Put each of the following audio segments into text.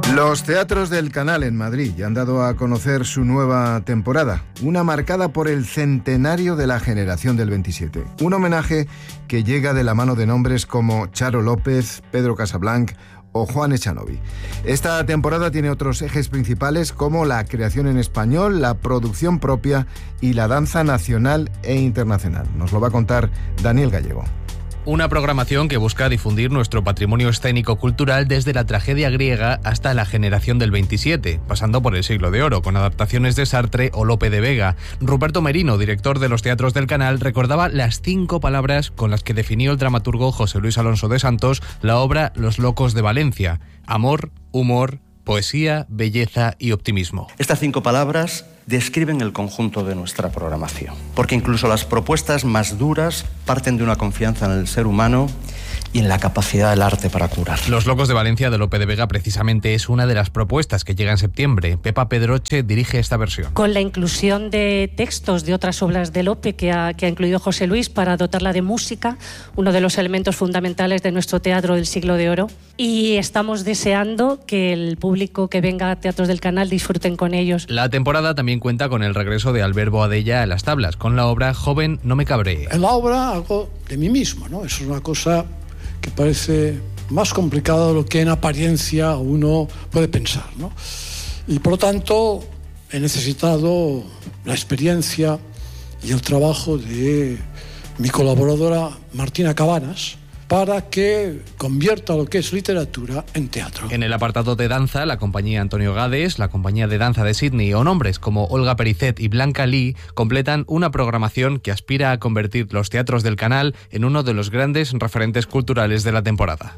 Los teatros del Canal en Madrid ya han dado a conocer su nueva temporada, una marcada por el centenario de la generación del 27. Un homenaje que llega de la mano de nombres como Charo López, Pedro Casablanc o Juan Echanovi. Esta temporada tiene otros ejes principales como la creación en español, la producción propia y la danza nacional e internacional. Nos lo va a contar Daniel Gallego. Una programación que busca difundir nuestro patrimonio escénico-cultural desde la tragedia griega hasta la generación del 27, pasando por el Siglo de Oro, con adaptaciones de Sartre o Lope de Vega. Ruperto Merino, director de los teatros del Canal, recordaba las 5 palabras con las que definió el dramaturgo José Luis Alonso de Santos la obra Los Locos de Valencia: amor, humor, poesía, belleza y optimismo. Estas 5 palabras describen el conjunto de nuestra programación, porque incluso las propuestas más duras parten de una confianza en el ser humano y en la capacidad del arte para curar. Los Locos de Valencia de Lope de Vega precisamente es una de las propuestas que llega en septiembre. Pepa Pedroche dirige esta versión. Con la inclusión de textos de otras obras de Lope que ha incluido José Luis para dotarla de música, uno de los elementos fundamentales de nuestro teatro del Siglo de Oro. Y estamos deseando que el público que venga a Teatros del Canal disfruten con ellos. La temporada también cuenta con el regreso de Albert Boadella a las tablas, con la obra Joven, no me cabree. En la obra hago de mí mismo, ¿no? Eso es una cosa que parece más complicada de lo que en apariencia uno puede pensar, ¿no? Y por lo tanto he necesitado la experiencia y el trabajo de mi colaboradora Martina Cabanas para que convierta lo que es literatura en teatro. En el apartado de danza, la compañía Antonio Gades, la compañía de danza de Sydney o nombres como Olga Pericet y Blanca Lee completan una programación que aspira a convertir los teatros del Canal en uno de los grandes referentes culturales de la temporada.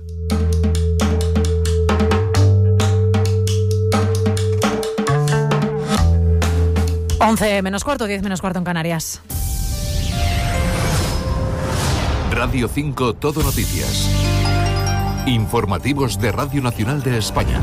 Once menos cuarto, 10 menos cuarto en Canarias. Radio 5 Todo Noticias. Informativos de Radio Nacional de España.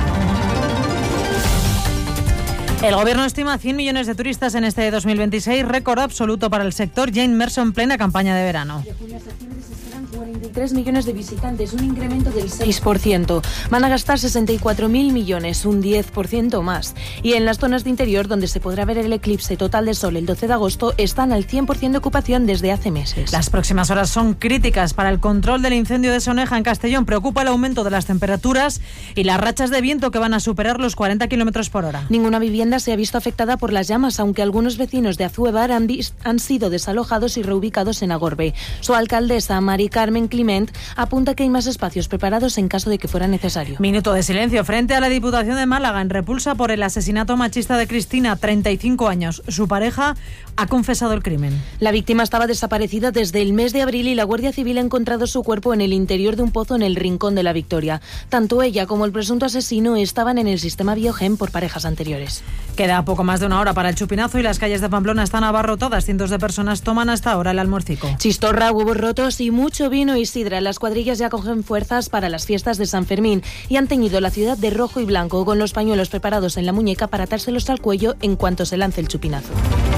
El gobierno estima 100 millones de turistas en este 2026, récord absoluto para el sector, ya inmerso en plena campaña de verano. De junio a septiembre se esperan 43 millones de visitantes, un incremento del 6%. Van a gastar 64.000 millones, un 10% más. Y en las zonas de interior, donde se podrá ver el eclipse total de sol el 12 de agosto, están al 100% de ocupación desde hace meses. Las próximas horas son críticas para el control del incendio de Soneja en Castellón. Preocupa el aumento de las temperaturas y las rachas de viento que van a superar los 40 kilómetros por hora. Ninguna vivienda se ha visto afectada por las llamas, aunque algunos vecinos de Azuebar han sido desalojados y reubicados en Agorbe. Su alcaldesa, Mari Carmen Climent, apunta que hay más espacios preparados en caso de que fuera necesario. Minuto de silencio frente a la Diputación de Málaga en repulsa por el asesinato machista de Cristina, 35 años. Su pareja ha confesado el crimen. La víctima estaba desaparecida desde el mes de abril y la Guardia Civil ha encontrado su cuerpo en el interior de un pozo en el Rincón de la Victoria. Tanto ella como el presunto asesino estaban en el sistema Biogen por parejas anteriores. Queda poco más de una hora para el chupinazo y las calles de Pamplona están abarrotadas. Cientos de personas toman hasta ahora el almuercico. Chistorra, huevos rotos y mucho vino y sidra. Las cuadrillas ya cogen fuerzas para las fiestas de San Fermín y han teñido la ciudad de rojo y blanco, con los pañuelos preparados en la muñeca para atárselos al cuello en cuanto se lance el chupinazo.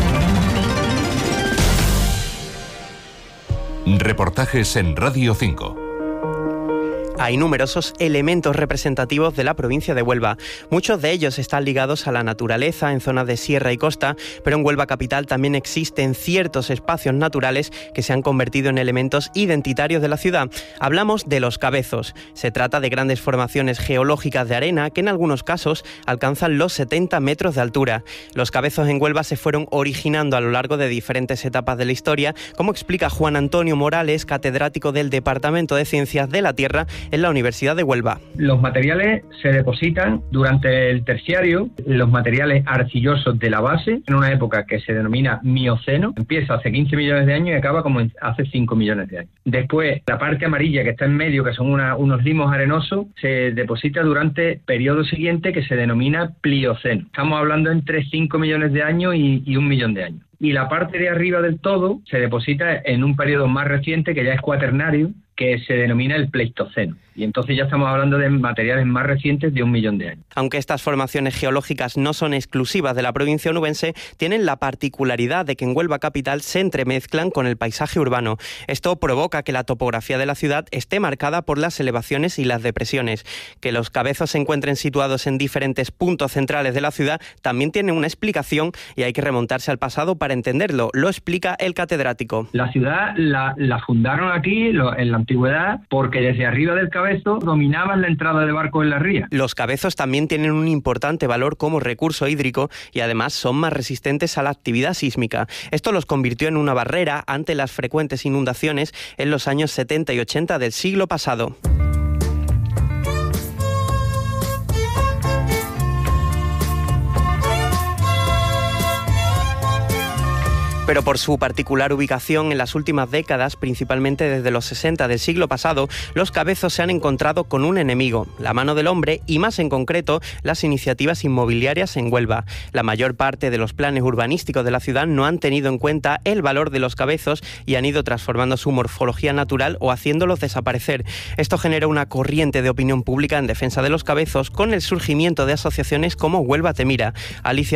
Reportajes en Radio 5. Hay numerosos elementos representativos de la provincia de Huelva. Muchos de ellos están ligados a la naturaleza en zonas de sierra y costa, pero en Huelva capital también existen ciertos espacios naturales que se han convertido en elementos identitarios de la ciudad. Hablamos de los cabezos. Se trata de grandes formaciones geológicas de arena que en algunos casos alcanzan los 70 metros de altura. Los cabezos en Huelva se fueron originando a lo largo de diferentes etapas de la historia, como explica Juan Antonio Morales, catedrático del Departamento de Ciencias de la Tierra en la Universidad de Huelva. Los materiales se depositan durante el terciario, los materiales arcillosos de la base, en una época que se denomina Mioceno. Empieza hace 15 millones de años y acaba como hace 5 millones de años. Después, la parte amarilla que está en medio, que son unos limos arenosos, se deposita durante el periodo siguiente, que se denomina Plioceno. Estamos hablando entre 5 millones de años y 1 millón de años. Y la parte de arriba del todo se deposita en un periodo más reciente, que ya es cuaternario, que se denomina el Pleistoceno. Y entonces ya estamos hablando de materiales más recientes de 1 millón de años. Aunque estas formaciones geológicas no son exclusivas de la provincia onubense, tienen la particularidad de que en Huelva capital se entremezclan con el paisaje urbano. Esto provoca que la topografía de la ciudad esté marcada por las elevaciones y las depresiones. Que los cabezos se encuentren situados en diferentes puntos centrales de la ciudad también tiene una explicación y hay que remontarse al pasado para entenderlo. Lo explica el catedrático. La ciudad la fundaron aquí en la antigüedad porque desde arriba del cabezo dominaban la entrada de barcos en la ría. Los cabezos también tienen un importante valor como recurso hídrico y además son más resistentes a la actividad sísmica. Esto los convirtió en una barrera ante las frecuentes inundaciones en los años 70 y 80 del siglo pasado. Pero por su particular ubicación en las últimas décadas, principalmente desde los 60 del siglo pasado, los cabezos se han encontrado con un enemigo, la mano del hombre y más en concreto las iniciativas inmobiliarias en Huelva. La mayor parte de los planes urbanísticos de la ciudad no han tenido en cuenta el valor de los cabezos y han ido transformando su morfología natural o haciéndolos desaparecer. Esto genera una corriente de opinión pública en defensa de los cabezos con el surgimiento de asociaciones como Huelva Te Mira. Alicia